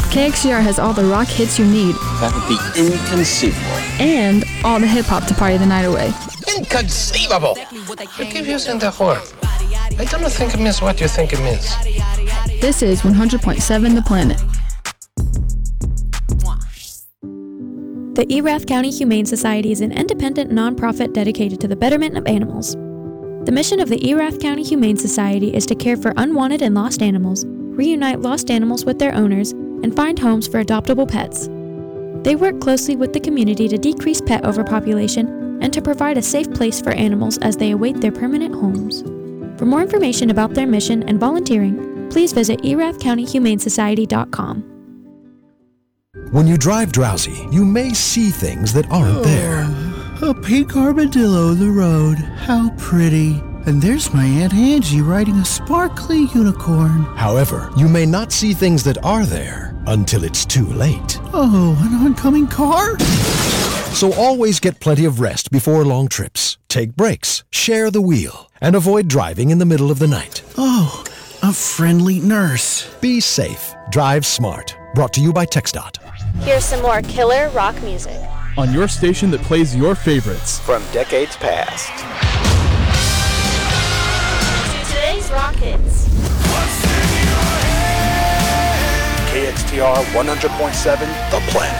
KXGR has all the rock hits you need. That would be inconceivable. And all the hip-hop to party the night away. Inconceivable! You keep using the word. I don't think it means what you think it means. This is 100.7 The Planet. The Erath County Humane Society is an independent nonprofit dedicated to the betterment of animals. The mission of the Erath County Humane Society is to care for unwanted and lost animals, reunite lost animals with their owners, and find homes for adoptable pets. They work closely with the community to decrease pet overpopulation and to provide a safe place for animals as they await their permanent homes. For more information about their mission and volunteering, please visit erathcountyhumanesociety.com. When you drive drowsy, you may see things that aren't there. A pink armadillo in the road. How pretty. And there's my Aunt Angie riding a sparkly unicorn. However, you may not see things that are there until it's too late. Oh, an oncoming car? So always get plenty of rest before long trips. Take breaks, share the wheel, and avoid driving in the middle of the night. Oh, a friendly nurse. Be safe. Drive smart. Brought to you by TxDOT. Here's some more killer rock music on your station that plays your favorites from decades past. Today's rock hits. KXTR 100.7 The Planet.